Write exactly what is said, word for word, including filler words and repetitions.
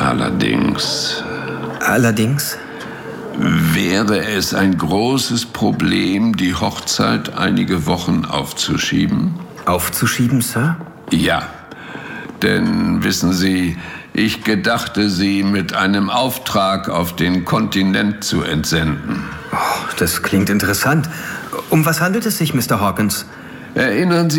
Allerdings... Allerdings? Wäre es ein großes Problem, die Hochzeit einige Wochen aufzuschieben? Aufzuschieben, Sir? Ja, denn wissen Sie, ich gedachte, Sie mit einem Auftrag auf den Kontinent zu entsenden. Oh, das klingt interessant. Um was handelt es sich, Mister Hawkins? Erinnern Sie